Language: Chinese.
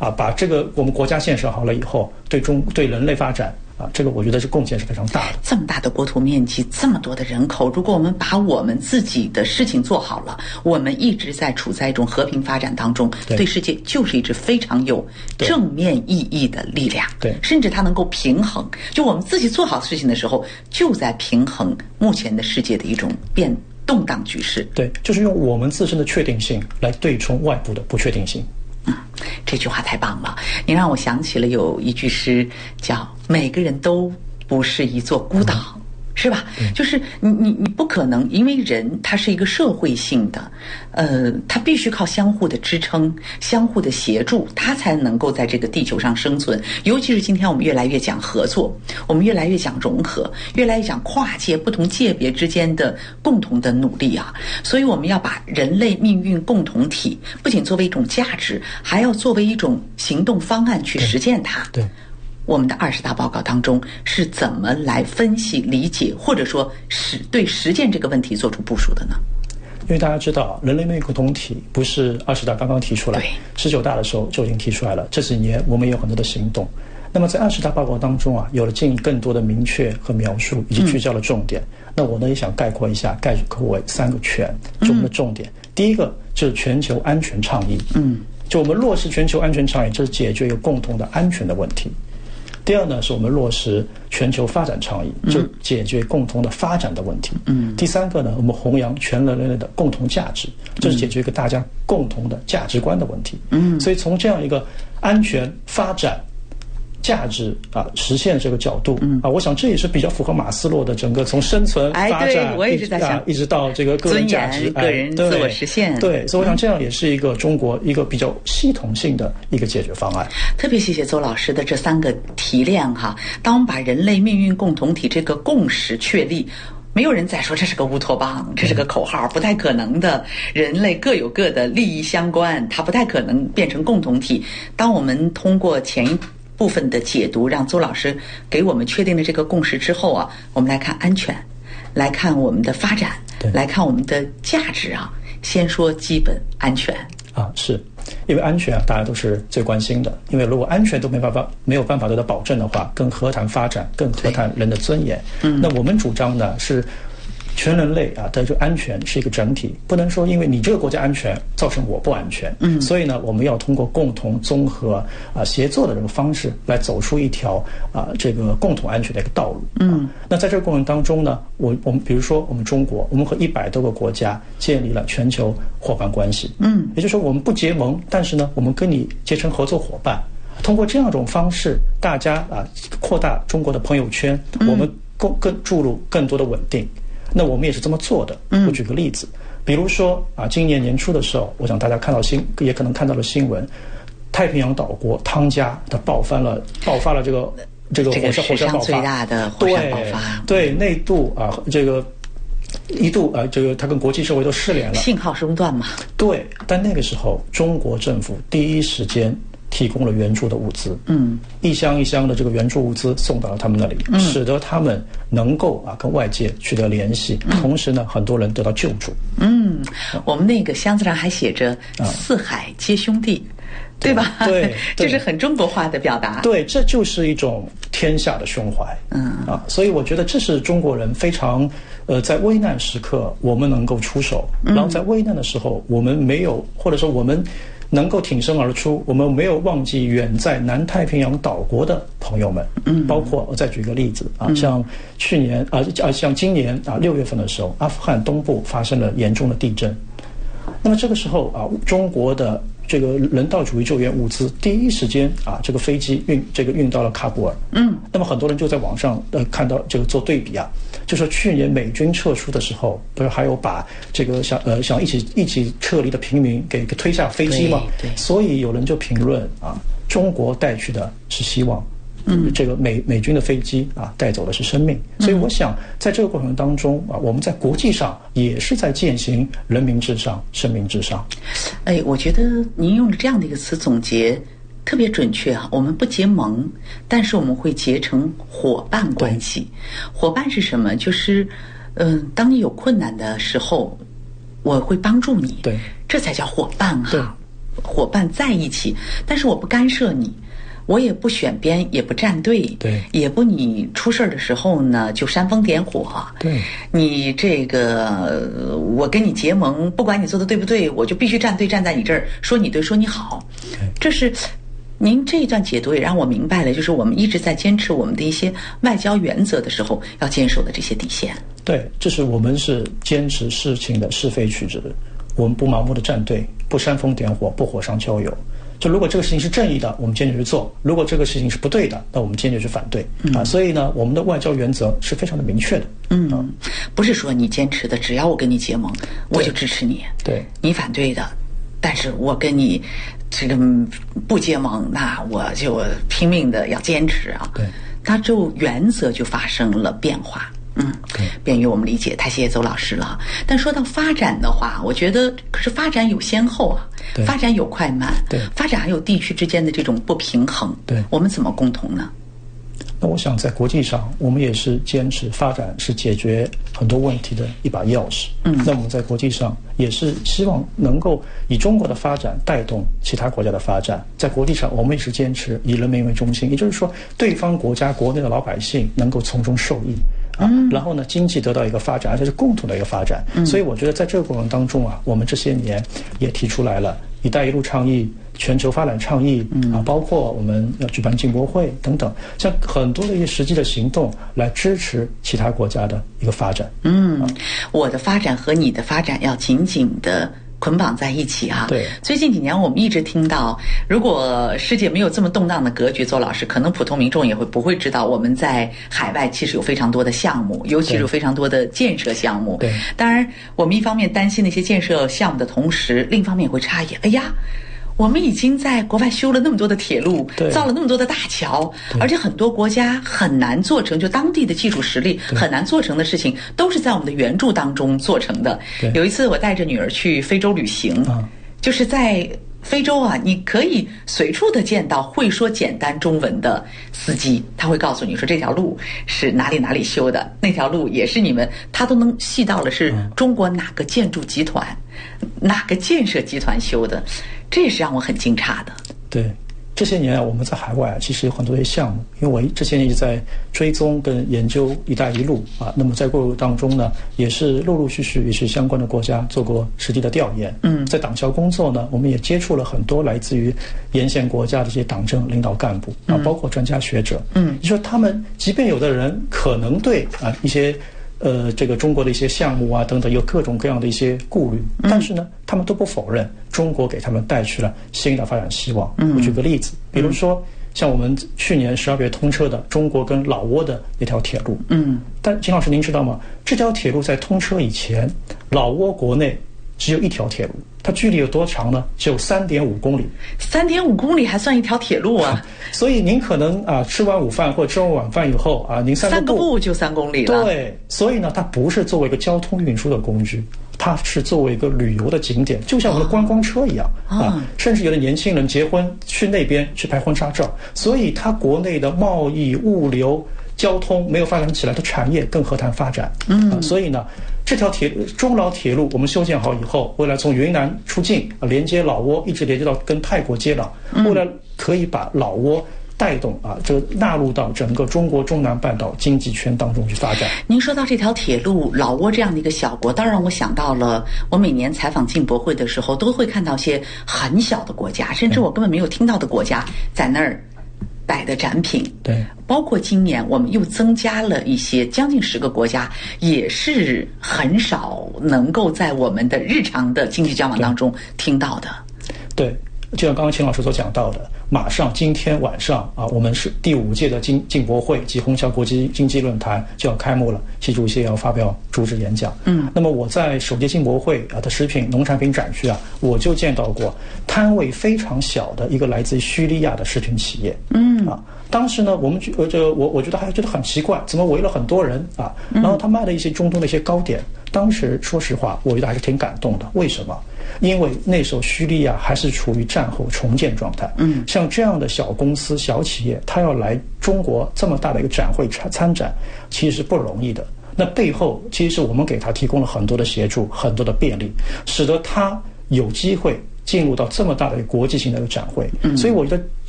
把这个我们国家建设好了以后，对人类发展这个我觉得是贡献是非常大的。 这么大的国土面积，这么多的人口，如果我们把我们自己的事情做好了，我们一直在处在一种和平发展当中，对世界就是一支非常有正面意义的力量。 对， 甚至它能够平衡，就我们自己做好事情的时候，就在平衡目前的世界的一种动荡局势。 对，就是用我们自身的确定性来对冲外部的不确定性。 这句话太棒了！你让我想起了有一句诗，叫“每个人都不是一座孤岛”，是吧？就是你不可能，因为人他是一个社会性的，他必须靠相互的支撑、相互的协助，他才能够在这个地球上生存。尤其是今天我们越来越讲合作，我们越来越讲融合，越来越讲跨界不同界别之间的共同的努力啊！所以我们要把人类命运共同体不仅作为一种价值，还要作为一种行动方案去实践它。 对。 我们的20大报告当中是怎么来分析、理解，或者说对实践这个问题做出部署的呢？ 因为大家知道，人类命运共同体不是20大刚刚提出来，19大的时候就已经提出来了。这几年我们也有很多的行动。那么在20大报告当中有了更多的明确和描述，以及聚焦的重点。那我呢也想概括为3个全中的重点。第一个就是全球安全倡议。就我们落实全球安全倡议，这是解决一个共同的安全的问题。第二呢，是我们落实全球发展倡议，就解决共同的发展的问题。第三个呢，我们弘扬全人类的共同价值，这是解决一个大家共同的价值观的问题。所以从这样一个安全、发展、价值实现这个角度我想这也是比较符合马斯洛的整个从生存发展我也是在想一直到这个个人价值、 个人自我实现。 对，所以我想这样也是一个中国一个比较系统性的一个解决方案。 特别谢谢邹老师的这3个提炼哈。当我们把人类命运共同体这个共识确立，没有人再说这是个乌托邦，这是个口号，不太可能的。人类各有各的利益相关，它不太可能变成共同体。当我们通过前一部分的解读，让邹老师给我们确定了这个共识之后我们来看安全，来看我们的发展，来看我们的价值先说基本安全是因为安全大家都是最关心的，因为如果安全都没有办法得到保证的话，更何谈发展，更何谈人的尊严。那我们主张呢是全人类的这个安全是一个整体，不能说因为你这个国家安全造成我不安全。所以呢，我们要通过共同综合协作的这个方式来走出一条这个共同安全的一个道路。那在这个过程当中呢，我们比如说我们中国，我们和100多个国家建立了全球伙伴关系。也就是说我们不结盟，但是呢，我们跟你结成合作伙伴，通过这样一种方式，大家扩大中国的朋友圈，我们更注入更多的稳定。那我们也是这么做的。我举个例子，比如说今年年初的时候，我想大家也可能看到了新闻，太平洋岛国汤加它爆发了这个火山爆发， 最大的火山爆发。 对，内度这个一度这个它跟国际社会都失联了， 信号中断嘛。 对，但那个时候中国政府第一时间提供了援助的物资，一箱一箱的这个援助物资送到了他们那里，使得他们能够跟外界取得联系，同时呢，很多人得到救助。 我们那个箱子上还写着“四海皆兄弟”，对吧？ 对， 这是很中国化的表达。 对，这就是一种天下的胸怀。所以我觉得这是中国人非常在危难时刻我们能够出手，然后在危难的时候我们没有，或者说我们能够挺身而出，我们没有忘记远在南太平洋岛国的朋友们。包括我再举个例子像去年像今年6月份的时候，阿富汗东部发生了严重的地震。那么这个时候中国的这个人道主义救援物资第一时间这个飞机运到了喀布尔。那么很多人就在网上看到这个做对比就说去年美军撤出的时候，不是还有把这个想一起撤离的平民给推下飞机吗？所以有人就评论中国带去的是希望，这个美军的飞机带走的是生命。所以我想在这个过程当中我们在国际上也是在践行人民至上、生命至上。 我觉得您用了这样的一个词总结特别准确我们不结盟，但是我们会结成伙伴关系。伙伴是什么？就是当你有困难的时候，我会帮助你。 对， 这才叫伙伴伙伴在一起，但是我不干涉你。我也不选边，也不站队， 对， 也不你出事的时候呢就煽风点火， 对， 你这个我跟你结盟，不管你做的对不对，我就必须站队，站在你这儿，说你对，说你好。这是您这一段解读也让我明白了，就是我们一直在坚持我们的一些外交原则的时候要坚守的这些底线。 对，这是我们是坚持事情的是非曲直，我们不盲目的站队，不煽风点火，不火上浇油。就如果这个事情是正义的，我们坚决去做；如果这个事情是不对的，那我们坚决去反对。所以呢，我们的外交原则是非常的明确的。 不是说你坚持的，只要我跟你结盟，我就支持你。 对， 你反对的，但是我跟你这个不结盟，那我就拼命的要坚持啊。 对， 它就原则就发生了变化。便于我们理解，太谢谢邹老师了。但说到发展的话，我觉得可是发展有先后啊，发展有快慢， 对， 发展还有地区之间的这种不平衡， 对， 我们怎么共同呢？ 那我想在国际上，我们也是坚持发展是解决很多问题的一把钥匙。那我们在国际上也是希望能够以中国的发展带动其他国家的发展。在国际上，我们也是坚持以人民为中心，也就是说，对方国家国内的老百姓能够从中受益。然后呢，经济得到一个发展，而且是共同的一个发展。所以我觉得在这个过程当中啊，我们这些年也提出来了“一带一路”倡议、全球发展倡议包括我们要举办进博会等等，像很多的一些实际的行动来支持其他国家的一个发展。 我的发展和你的发展要紧紧的捆绑在一起啊！ 对， 最近几年我们一直听到，如果世界没有这么动荡的格局，邹老师，可能普通民众也不会知道，我们在海外其实有非常多的项目，尤其是有非常多的建设项目。 对， 当然我们一方面担心那些建设项目的同时，另一方面也会诧异，哎呀，我们已经在国外修了那么多的铁路，造了那么多的大桥，而且很多国家很难做成，就当地的技术实力很难做成的事情，都是在我们的援助当中做成的。有一次我带着女儿去非洲旅行，就是在非洲啊，你可以随处的见到会说简单中文的司机，他会告诉你说这条路是哪里哪里修的，那条路也是你们，他都能细到了是中国哪个建筑集团、哪个建设集团修的，这也是让我很惊诧的。 对，这些年我们在海外其实有很多的项目，因为我这些年一直在追踪跟研究“一带一路”那么在过程当中呢，也是陆陆续续也是相关的国家做过实地的调研。在党校工作呢，我们也接触了很多来自于沿线国家的这些党政领导干部包括专家学者。你说他们即便有的人可能对一些这个中国的一些项目等等有各种各样的一些顾虑，但是呢，他们都不否认中国给他们带去了新的发展希望。我举个例子，比如说像我们去年12月通车的中国跟老挝的一条铁路。但金老师您知道吗？这条铁路在通车以前，老挝国内只有一条铁路，它距离有多长呢？只有3.5公里。 3.5公里还算一条铁路啊？ 所以您可能吃完午饭或者吃完晚饭以后您3个步就3公里了。 对，所以呢，它不是作为一个交通运输的工具，它是作为一个旅游的景点，就像我们的观光车一样甚至有的年轻人结婚去那边去拍婚纱照，所以它国内的贸易、物流、交通没有发展起来的产业更何谈发展？所以呢，这条中老铁路我们修建好以后，未来从云南出境连接老挝，一直连接到跟泰国接壤，未来可以把老挝带动这纳入到整个中国中南半岛经济圈当中去发展。 您说到这条铁路，老挝这样的一个小国，当然我想到了我每年采访进博会的时候，都会看到些很小的国家，甚至我根本没有听到的国家在那儿摆的展品。 对， 包括今年我们又增加了一些，将近10个国家，也是很少能够在我们的日常的经济交往当中听到的。 对，就像刚刚秦老师所讲到的，马上今天晚上我们是第5届的进博会及虹桥国际经济论坛就要开幕了，习主席也要发表主旨演讲。那么我在首届进博会的食品农产品展区我就见到过摊位非常小的一个来自叙利亚的食品企业。当时呢，我们我觉得还觉得很奇怪，怎么围了很多人然后他卖了一些中东的一些糕点。当时说实话，我觉得还是挺感动的。为什么？因为那时候叙利亚还是处于战后重建状态。像这样的小公司、小企业，他要来中国这么大的一个展会参展，其实是不容易的。那背后其实是我们给他提供了很多的协助，很多的便利，使得他有机会进入到这么大的国际性的一个展会，所以我觉得